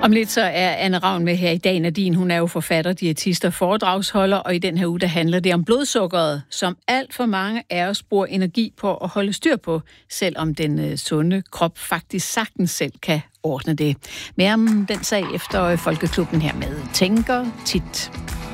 Om lidt så er Anne Ravn med her i dag. Nadine, hun er jo forfatter, diætist og foredragsholder, og i den her uge, der handler det om blodsukkeret, som alt for mange af os bruger energi på at holde styr på, selvom den sunde krop faktisk sagtens selv kan ordne det. Mere om den sag efter Folkeklubben her med Tænker tit.